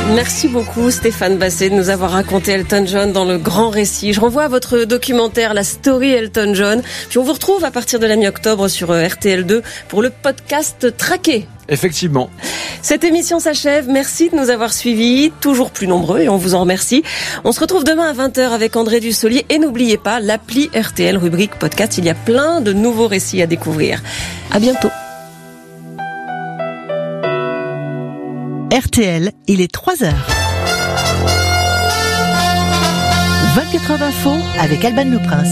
Merci beaucoup Stéphane Basset de nous avoir raconté Elton John dans le grand récit. Je renvoie à votre documentaire La Story Elton John. Puis on vous retrouve à partir de la mi-octobre sur RTL2 pour le podcast Traqué. Effectivement. Cette émission s'achève. Merci de nous avoir suivis, toujours plus nombreux, et on vous en remercie. On se retrouve demain à 20h avec André Dussolier. Et n'oubliez pas, l'appli RTL, rubrique podcast. Il y a plein de nouveaux récits à découvrir. À bientôt. RTL, il est 3h. 24h d'info avec Alban Le Prince.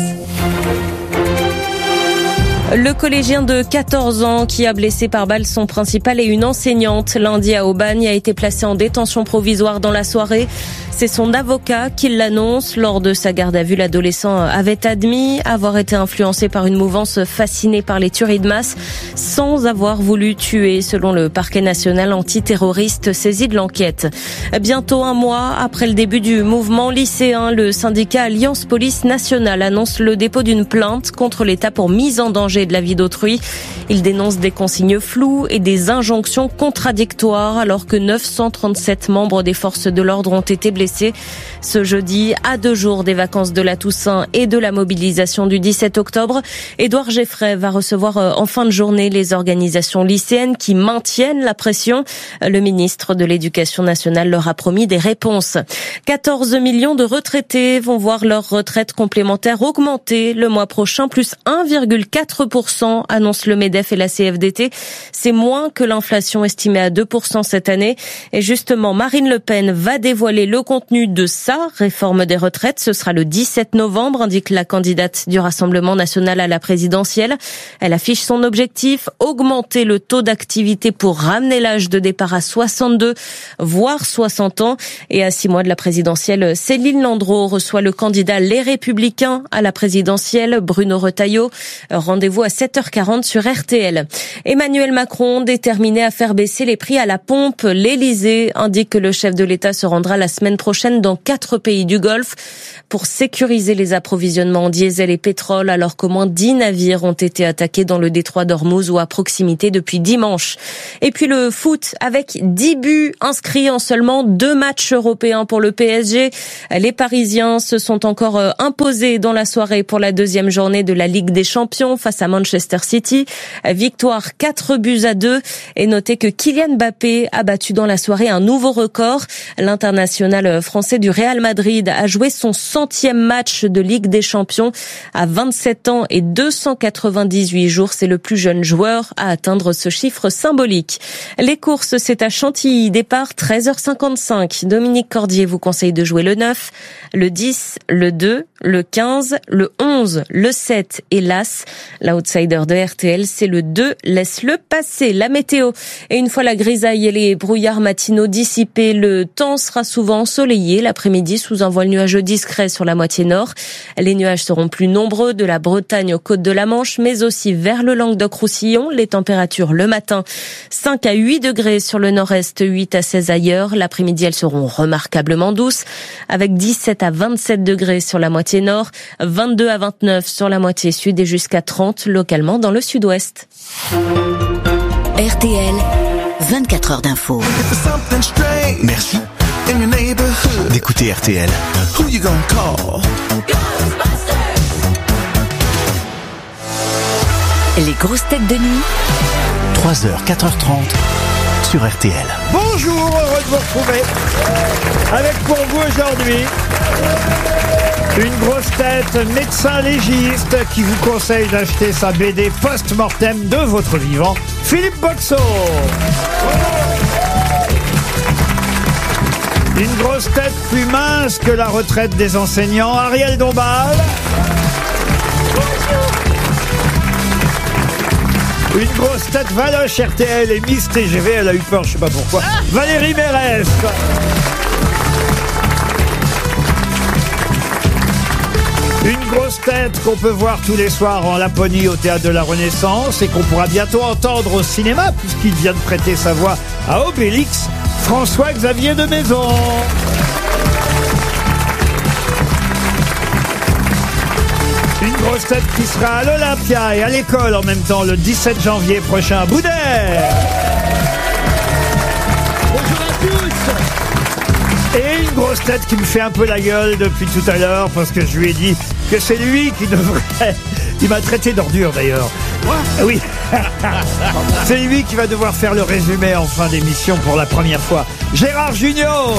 Le collégien de 14 ans qui a blessé par balle son principal et une enseignante lundi à Aubagne a été placé en détention provisoire dans la soirée. C'est son avocat qui l'annonce. Lors de sa garde à vue, l'adolescent avait admis avoir été influencé par une mouvance fascinée par les tueries de masse sans avoir voulu tuer, selon le parquet national antiterroriste saisi de l'enquête. Bientôt un mois après le début du mouvement lycéen, le syndicat Alliance Police Nationale annonce le dépôt d'une plainte contre l'État pour mise en danger de la vie d'autrui. Il dénonce des consignes floues et des injonctions contradictoires alors que 937 membres des forces de l'ordre ont été blessés ce jeudi, à 2 jours des vacances de la Toussaint et de la mobilisation du 17 octobre. Édouard Geffray va recevoir en fin de journée les organisations lycéennes qui maintiennent la pression. Le ministre de l'Éducation nationale leur a promis des réponses. 14 millions de retraités vont voir leur retraite complémentaire augmenter le mois prochain, plus 1,4%, annonce le MEDEF et la CFDT. C'est moins que l'inflation estimée à 2% cette année. Et justement, Marine Le Pen va dévoiler le contenu de sa réforme des retraites. Ce sera le 17 novembre, indique la candidate du Rassemblement national à la présidentielle. Elle affiche son objectif, augmenter le taux d'activité pour ramener l'âge de départ à 62, voire 60 ans. Et à 6 mois de la présidentielle, Céline Landreau reçoit le candidat Les Républicains à la présidentielle, Bruno Retailleau. Rendez-vous à 7h40 sur RTL. Emmanuel Macron, déterminé à faire baisser les prix à la pompe. L'Élysée indique que le chef de l'État se rendra la semaine prochaine dans 4 pays du Golfe pour sécuriser les approvisionnements en diesel et pétrole, alors qu'au moins 10 navires ont été attaqués dans le détroit d'Ormuz ou à proximité depuis dimanche. Et puis le foot avec 10 buts inscrits en seulement 2 matchs européens pour le PSG. Les Parisiens se sont encore imposés dans la soirée pour la 2e journée de la Ligue des Champions face à Manchester City. Victoire 4-2. Et notez que Kylian Mbappé a battu dans la soirée un nouveau record. L'international français du Real Madrid a joué son 100e match de Ligue des Champions à 27 ans et 298 jours. C'est le plus jeune joueur à atteindre ce chiffre symbolique. Les courses, c'est à Chantilly. Départ 13h55. Dominique Cordier vous conseille de jouer le 9, le 10, le 2, le 15, le 11, le 7 et l'As. L'outsider de RTL, c'est le 2. Laisse-le passer. La météo. Et une fois la grisaille et les brouillards matinaux dissipés, le temps sera souvent ensoleillé l'après-midi sous un voile nuageux discret sur la moitié nord. Les nuages seront plus nombreux de la Bretagne aux côtes de la Manche, mais aussi vers le Languedoc-Roussillon. Les températures le matin, 5 à 8 degrés sur le nord-est, 8 à 16 ailleurs. L'après-midi, elles seront remarquablement douces, avec 17 à 27 degrés sur la moitié nord, 22 à 29 sur la moitié sud et jusqu'à 30 localement dans le sud-ouest. RTL, 24 heures d'info. Merci d'écouter RTL. Who you gonna call? Les grosses têtes de nuit. 3h, 4h30 sur RTL. Bonjour, heureux de vous retrouver. Avec pour vous aujourd'hui une grosse tête médecin légiste qui vous conseille d'acheter sa BD post-mortem de votre vivant, Philippe Boxo. Une grosse tête plus mince que la retraite des enseignants, Ariel Dombal. Une grosse tête Valoche RTL et Miss TGV, elle a eu peur, je sais pas pourquoi. Valérie Mérès. Une grosse tête qu'on peut voir tous les soirs en Laponie au Théâtre de la Renaissance et qu'on pourra bientôt entendre au cinéma puisqu'il vient de prêter sa voix à Obélix, François-Xavier de Maison. Une grosse tête qui sera à l'Olympia et à l'école en même temps le 17 janvier prochain. Boudère. Bonjour à tous. Et une grosse tête qui me fait un peu la gueule depuis tout à l'heure parce que je lui ai dit que c'est lui qui devrait... Il m'a traité d'ordure d'ailleurs. Oui. C'est lui qui va devoir faire le résumé en fin d'émission pour la première fois. Gérard Junior.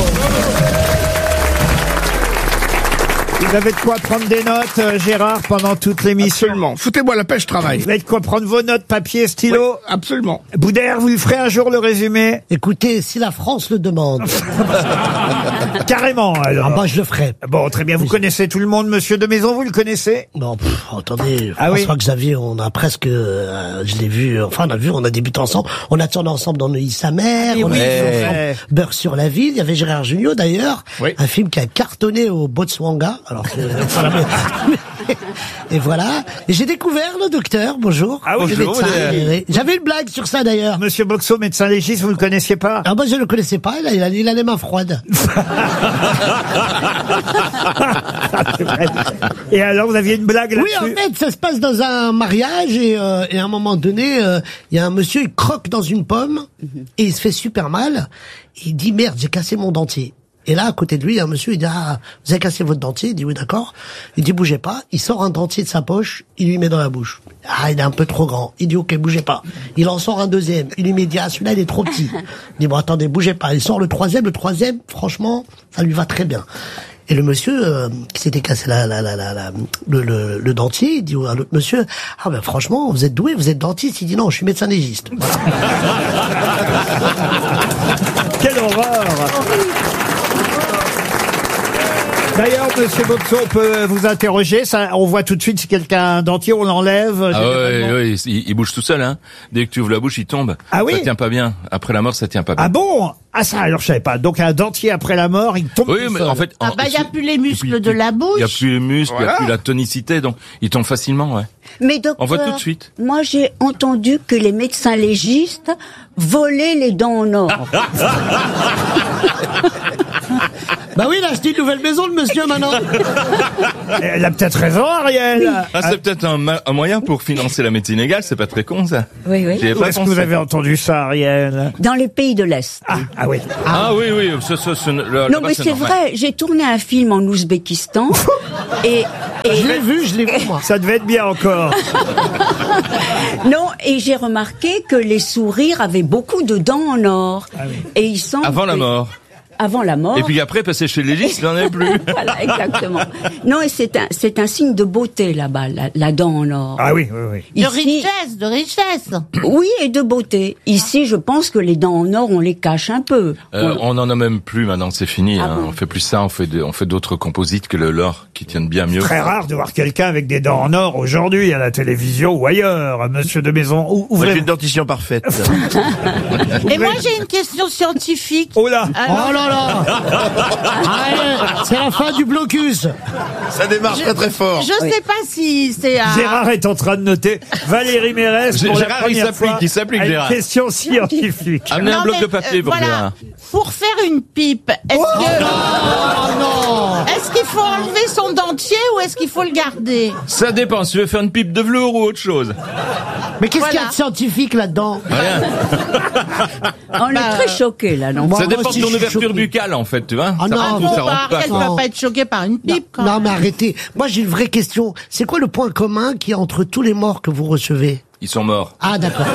Vous avez de quoi prendre des notes, Gérard, pendant toute l'émission? Absolument. Foutez-moi la paix, je travaille. Vous avez de quoi prendre vos notes, papier, stylo? Oui, absolument. Boudère, vous lui ferez un jour le résumé? Écoutez, si la France le demande. Carrément, alors. Ah bah, je le ferai. Bon, très bien. Vous connaissez tout le monde, monsieur de Maison, vous le connaissez? Non, attendez, Ah oui. François-Xavier, on a presque, je l'ai vu, enfin, on a débuté ensemble, on a tourné ensemble dans Neuilly sa mère, on a fait ensemble Beurre sur la ville, il y avait Gérard Jugnot d'ailleurs, un film qui a cartonné au Botswana, alors et voilà, et j'ai découvert le docteur, bonjour. Ah oui, le médecin, j'avais une blague sur ça d'ailleurs. Monsieur Boxo, médecin légiste, vous le connaissiez pas? Ah bah je le connaissais pas, il a les mains froides. Et alors, vous aviez une blague là-dessus? Oui, en fait, ça se passe dans un mariage et à un moment donné, il y a un monsieur, il croque dans une pomme et il se fait super mal. Et il dit merde, j'ai cassé mon dentier. Et là, à côté de lui, il y a un monsieur, il dit ah, vous avez cassé votre dentier? Il dit oui, d'accord. Il dit bougez pas. Il sort un dentier de sa poche, il lui met dans la bouche. Ah, il est un peu trop grand. Il dit ok, bougez pas. Il en sort un deuxième. Il lui met dit ah, celui-là il est trop petit. Il dit bon attendez, bougez pas. Il sort le troisième, franchement, ça lui va très bien. Et le monsieur qui s'était cassé le dentier, il dit à l'autre monsieur, ah ben franchement, vous êtes doué, vous êtes dentiste. Il dit non, je suis médecin légiste. Voilà. Quelle horreur! D'ailleurs, monsieur Boxo, on peut vous interroger. Ça, on voit tout de suite si quelqu'un a un dentier, on l'enlève. Ah oui, il bouge tout seul, hein. Dès que tu ouvres la bouche, il tombe. Ah oui? Ça tient pas bien. Après la mort, ça tient pas bien. Ah bon? Ah ça, alors je savais pas. Donc un dentier après la mort, il tombe. Oui, tout mais seul. en fait. il y a plus les muscles de la bouche. Il y a plus les muscles, il y a plus la tonicité, donc il tombe facilement, ouais. Mais docteur, On voit tout de suite. moi j'ai entendu que les médecins légistes volaient les dents en or. Bah oui, là, c'est une nouvelle maison, le monsieur, maintenant. Elle a peut-être raison, Ariel. Ah, c'est peut-être un moyen pour financer la médecine légale, c'est pas très con, ça. Oui. J'y avais Où pas est-ce que pensé. vous avez entendu ça, Ariel? Dans les pays de l'Est. Ah oui. Ah oui, Non, mais c'est vrai, j'ai tourné un film en Ouzbékistan et Je l'ai vu, moi. Ça devait être bien encore. non, et j'ai remarqué que les sourires avaient beaucoup de dents en or. Ah oui. Et il semble Avant la que- mort. Avant la mort. Et puis après, passer chez le légiste, il n'en avait plus. Voilà, exactement. Non, et c'est un signe de beauté là-bas, la dent en or. Ah oui. Ici- de richesse. Oui, et de beauté. Ici, je pense que les dents en or, on les cache un peu. On en a même plus maintenant, c'est fini. Ah bon. On fait plus ça, on fait d'autres composites que l'or qui tiennent bien mieux. Très rare de voir quelqu'un avec des dents en or aujourd'hui à la télévision ou ailleurs. Monsieur de Maison, ouvrez. J'ai une dentition parfaite. Et moi, j'ai une question scientifique. Oh là. Oh là là. C'est la fin du blocus. Ça démarre très très fort. Je sais pas si c'est un... Gérard est en train de noter. Valérie Mérès pour la Gérard, il première s'applique, fois, il s'applique, à une Gérard. question scientifique. Amenez un Non, bloc mais, de papier pour voilà. Gérard. Pour faire une pipe, est-ce qu'il faut enlever son dentier ou est-ce qu'il faut le garder? Ça dépend, si tu veux faire une pipe de velours ou autre chose. Mais qu'est-ce qu'il y a Voilà. de scientifique là-dedans? Rien. On est très choqués, là, non? Moi Ça dépend aussi, de ton je suis ouverture choqué. buccale, en fait, tu vois. Ah Ça non, rentre ou faut ça rentre pas. Elle Non. va pas être choquée par une pipe, quand Non, même. mais arrêtez. Moi, j'ai une vraie question. C'est quoi le point commun qu'il y a entre tous les morts que vous recevez? Ils sont morts. Ah, d'accord.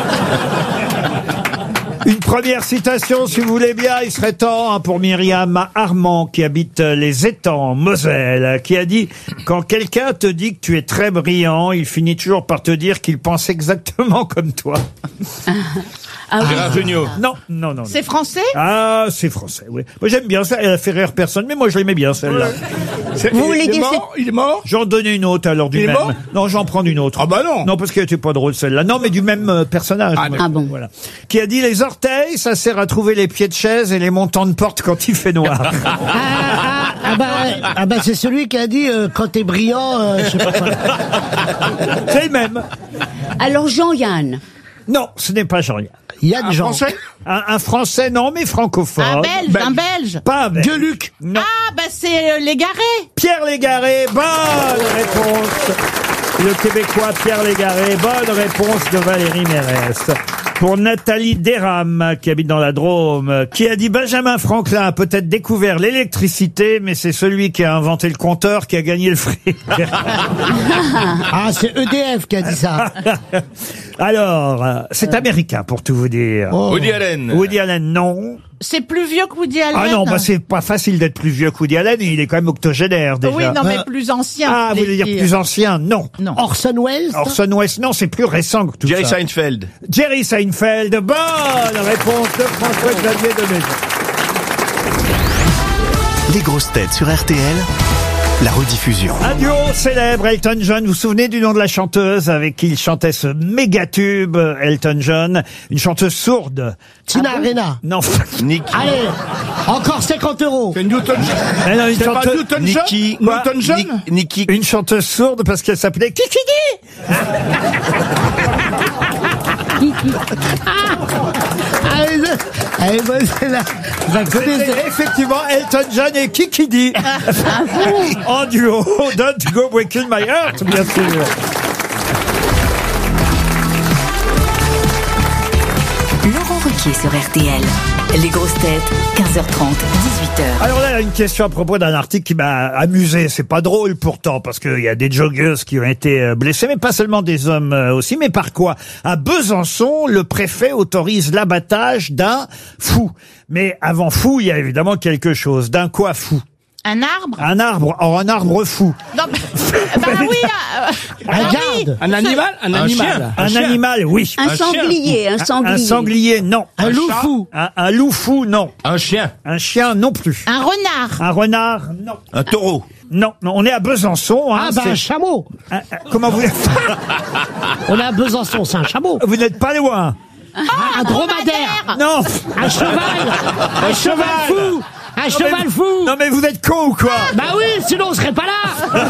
Une première citation, si vous voulez bien, il serait temps pour Myriam Armand, qui habite les Étangs, en Moselle, qui a dit « Quand quelqu'un te dit que tu es très brillant, il finit toujours par te dire qu'il pense exactement comme toi. Ah oui. Gérard Jugnot. » Non. C'est français? Ah, c'est français, oui. Moi, j'aime bien ça. Elle a fait rire personne, mais moi, je l'aimais bien, celle-là. Vous voulez dire Il est mort. J'en donnais une autre, alors, du Il est même. mort Non, j'en prends une autre. Ah bah non. Non, parce qu'elle était pas drôle, celle-là. Non, mais du même personnage. Ah, moi. ah bon. Voilà. Qui a dit, les orteils, ça sert à trouver les pieds de chaise et les montants de porte quand il fait noir. Ah bah, c'est celui qui a dit quand t'es brillant, je sais pas quoi. C'est le même. Alors, Jean-Yann. Non, ce n'est pas Jean-Yann. Yann Jean. Français. Un Français, non, mais francophone. Un Belge. Pas un Belge. Gueuluc. Non. Ah, bah c'est Légaré. Pierre Légaré, bonne réponse. Le Québécois Pierre Légaré, bonne réponse de Valérie Mérès. Pour Nathalie Desrames, qui habite dans la Drôme, qui a dit Benjamin Franklin a peut-être découvert l'électricité, mais c'est celui qui a inventé le compteur qui a gagné le fric. Ah, c'est EDF qui a dit ça. Alors, c'est américain pour tout vous dire. Oh. Woody Allen. Woody Allen, non. C'est plus vieux que Woody Allen. Ah non, bah c'est pas facile d'être plus vieux que Woody Allen, il est quand même octogénaire déjà. Oui, non, mais plus ancien. Ah, vous voulez dire plus ancien? Non. Non. Orson Welles. Orson Welles, non, c'est plus récent que tout Jerry ça. Seinfeld. Jerry Seinfeld, bonne réponse de François-Xavier de Maison. Les grosses têtes sur RTL, la rediffusion. Un duo célèbre, Elton John. Vous vous souvenez du nom de la chanteuse avec qui il chantait ce méga tube, Elton John? Une chanteuse sourde. Tina Arena. Non. Nicky. Allez, encore 50 €. C'est Newton John. Elle a une C'est pas chanteuse... Newton John. Nicky. Newton John. Nicky. Une chanteuse sourde parce qu'elle s'appelait Kikidi. Allez, bonne, c'est là. C'était effectivement Elton John et Kikidi. En duo. Don't Go Breaking My Heart, bien sûr. Laurent Ruquier sur RTL. Les grosses têtes, 15h30, 18h. Alors là, une question à propos d'un article qui m'a amusé. C'est pas drôle pourtant, parce qu'il y a des joggeuses qui ont été blessées, mais pas seulement des hommes aussi. Mais par quoi? À Besançon, le préfet autorise l'abattage d'un fou. Mais avant fou, il y a évidemment quelque chose. D'un quoi fou? Un arbre. Un arbre. Or, un arbre fou. Non, bah oui. garde. Un animal. Un animal. Un animal, oui. Un sanglier, un sanglier. Un sanglier, non. Un loup fou. Un loup fou, non. Un chien. Un chien, non plus. Un renard. Un renard, non. Un taureau. Non, non, on est à Besançon. Hein, Ah, bah, un chameau. comment vous... On est à Besançon, c'est un chameau. Vous n'êtes pas loin. Un dromadaire. Non. Un cheval. Un cheval fou. Un cheval fou. Non mais vous êtes con ou quoi? Bah oui, sinon on serait pas là.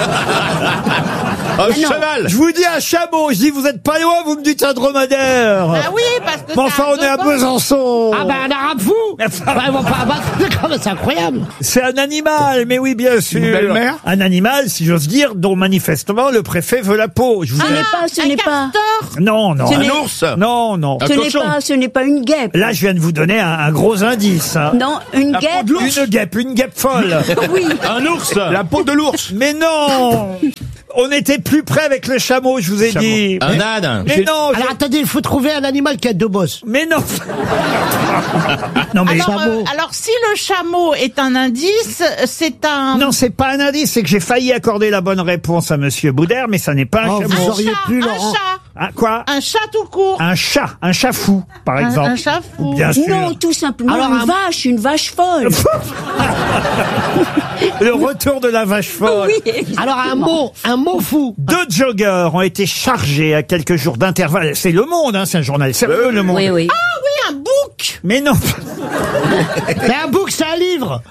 Un cheval. Je vous dis un chameau, je dis vous êtes pas loin, vous me dites un dromadaire. Ah oui, parce que Mais enfin, on est à Besançon. Ah bah un arabe fou. Bah, ils vont pas abattre. C'est incroyable. C'est un animal, mais oui, bien sûr. Une belle-mère. Un animal, si j'ose dire, dont manifestement le préfet veut la peau. Je vous Ce n'est pas. Non, non. Ce Un n'est- ours. Non, non. Ce n'est pas une guêpe. Là, je viens de vous donner un gros indice. Hein. Non, une guêpe. Une guêpe folle. Oui. Un ours. La peau de l'ours. Mais non. On était plus près avec le chameau, je vous ai dit. Un âne. Mais non. Alors attendez, il faut trouver un animal qui a deux bosses. Mais non. Non mais Alors, si le chameau est un indice, c'est un... non, c'est pas un indice, c'est que j'ai failli accorder la bonne réponse à Monsieur Boudère, mais ça n'est pas un Oh, chameau. vous auriez pu, Laurent. un chat. Ah, quoi? Un chat tout court. Un chat fou, par exemple. Un chat fou. Bien sûr. Non, tout simplement Alors, une vache folle. Le retour de la vache folle. Oui. Alors un mot fou. 2 joggeurs ont été chargés à quelques jours d'intervalle. C'est Le Monde, hein, c'est un journal sérieux, Le Monde. Oui, oui. Ah oui, un bouc. Mais non. Mais un bouc, c'est un livre.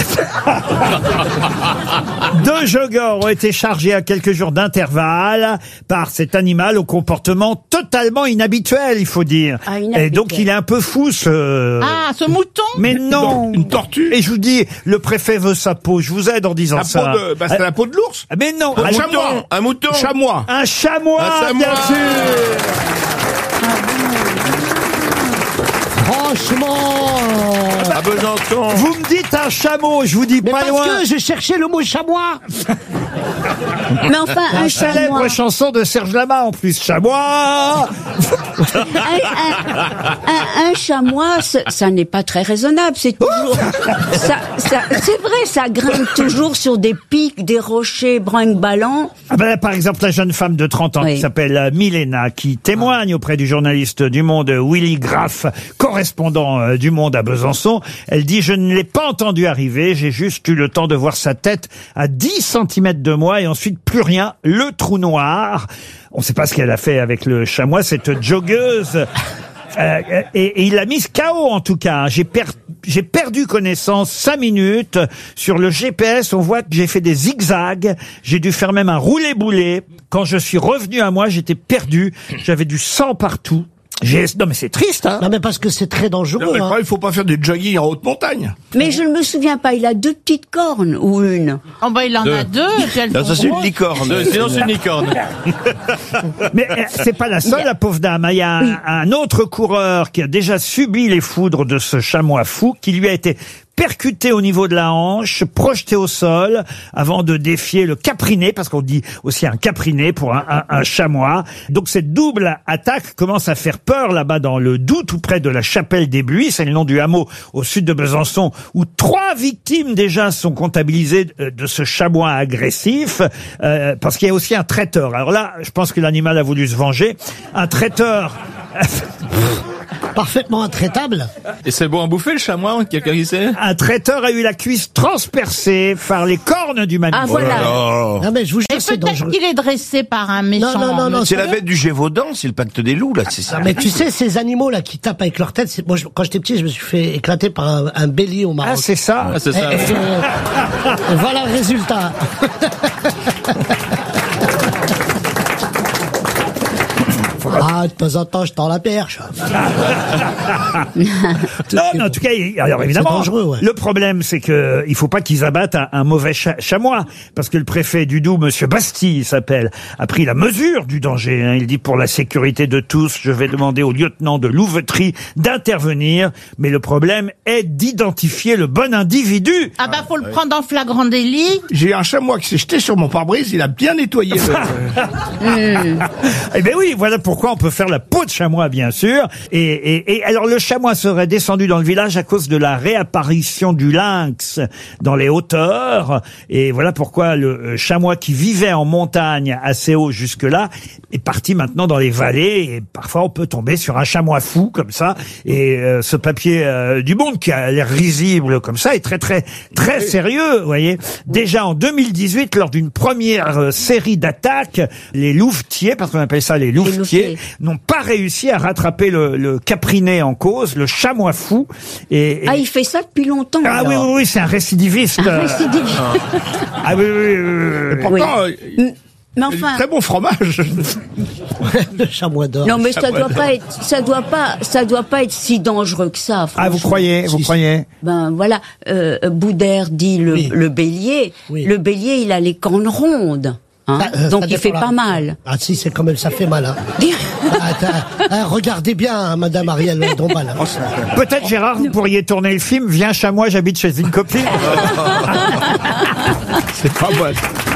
2 joggeurs ont été chargés à quelques jours d'intervalle par cet animal au comportement totalement inhabituel, il faut dire. Ah, inhabituel. Et donc il est un peu fou, ce... Ah, ce mouton. Mais non. Une tortue. Et je vous dis, le préfet veut sa peau. Je vous aide en disant La ça. peau de. Bah, c'est la peau de l'ours. Mais non. Un chamois. Un mouton. Chamois. Un chamois, Un chamois. bien sûr. Franchement. À Besançon. Vous me dites un chameau, je vous dis Mais pas parce loin. que j'ai cherché le mot chamois. Mais enfin, un Une célèbre chamois. chanson de Serge Lama en plus. Chamois. Un chamois, ça n'est pas très raisonnable. C'est toujours, c'est vrai, ça grimpe toujours sur des pics, des rochers brinque-ballants. Ah ben là, par exemple, la jeune femme de 30 ans Oui. qui s'appelle Milena, qui témoigne auprès du journaliste du Monde, Willy Graff, correspondant du Monde à Besançon. Elle dit « Je ne l'ai pas entendu arriver, j'ai juste eu le temps de voir sa tête à 10 cm de moi et ensuite plus rien, le trou noir. » On ne sait pas ce qu'elle a fait avec le chamois, cette joggeuse. Et il l'a mise KO en tout cas. J'ai perdu connaissance 5 minutes. Sur le GPS, on voit que j'ai fait des zigzags. J'ai dû faire même un roulé-boulé. Quand je suis revenu à moi, j'étais perdu. J'avais du sang partout. Non, mais c'est triste, hein. Non, mais parce que c'est très dangereux. Non, mais il faut pas faire des jogging en haute montagne. Mais je ne me souviens pas, il a 2 petites cornes ou une. Oh bah il en a 2, et puis elles Non, sont ça c'est une grosses. licorne. Sinon c'est une licorne. Mais c'est pas la seule, la pauvre dame. Il y a un autre coureur qui a déjà subi les foudres de ce chamois fou, qui lui a été percuté au niveau de la hanche, projeté au sol, avant de défier le capriné, parce qu'on dit aussi un capriné pour un chamois. Donc cette double attaque commence à faire peur là-bas dans le Doubs, tout près de la Chapelle des Buis, c'est le nom du hameau au sud de Besançon, où 3 victimes déjà sont comptabilisées de ce chamois agressif, parce qu'il y a aussi un traiteur. Alors là, je pense que l'animal a voulu se venger. Un traiteur... Parfaitement intraitable. Et c'est bon à bouffer le chamois, quelqu'un qui sait? Un traiteur a eu la cuisse transpercée par les cornes du mammier. Ah voilà. Non, mais je vous jure, Et c'est peut-être dangereux. qu'il est dressé par un méchant. Non, C'est la bête du Gévaudan, c'est le pacte des loups, là, c'est ça. Non, mais tu sais, ces animaux là qui tapent avec leur tête, moi quand j'étais petit, je me suis fait éclater par un bélier au Maroc. Ah, c'est ça. Ah, c'est ça. Et voilà le résultat. Ah, de temps en temps, je tends la perche. Non, mais en tout cas, alors évidemment, dangereux, ouais. le problème, c'est que il faut pas qu'ils abattent un mauvais chamois, parce que le préfet du Doubs, Monsieur Bastille, s'appelle, a pris la mesure du danger. Hein. Il dit pour la sécurité de tous, je vais demander au lieutenant de louveterie d'intervenir, mais le problème est d'identifier le bon individu. Ah bah faut le prendre en flagrant délit. J'ai un chamois qui s'est jeté sur mon pare-brise, il a bien nettoyé. Eh ben oui, voilà pourquoi on peut faire la peau de chamois, bien sûr. Et alors le chamois serait descendu dans le village à cause de la réapparition du lynx dans les hauteurs. Et voilà pourquoi le chamois qui vivait en montagne assez haut jusque-là est parti maintenant dans les vallées. Et parfois on peut tomber sur un chamois fou comme ça. Et ce papier du Monde qui a l'air risible comme ça est très très très sérieux, vous voyez. Déjà en 2018, lors d'une première série d'attaques, les louvetiers, parce qu'on appelle ça les louvetiers, n'ont pas réussi à rattraper le capriné en cause, le chamois fou. Ah, il fait ça depuis longtemps. Ah alors. oui, c'est un récidiviste. Un récidiviste. Ah oui. Pourtant, Mais enfin, très bon fromage. Le chamois d'or. non, mais ça doit pas être si dangereux que ça. Ah, vous franchement. croyez Ben voilà, Boudère dit le bélier. Oui. Le bélier, il a les cornes rondes. Hein, donc ça il fait dépend, pas là. mal. Ah si, c'est quand même, ça fait mal. Hein. Regardez bien, hein, Madame Ariel Dombal. Hein. Peut-être, Gérard, vous pourriez tourner le film « Viens chamois, j'habite chez une copine ». C'est pas mal.